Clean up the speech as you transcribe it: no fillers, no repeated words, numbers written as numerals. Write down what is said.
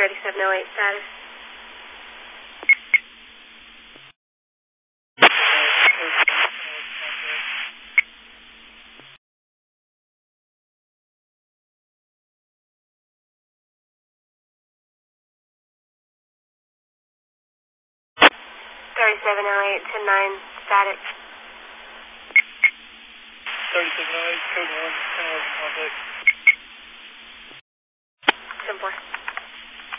3708 status. Thirty-seven oh eight to 9 static. 3708, code 1, 10 contact.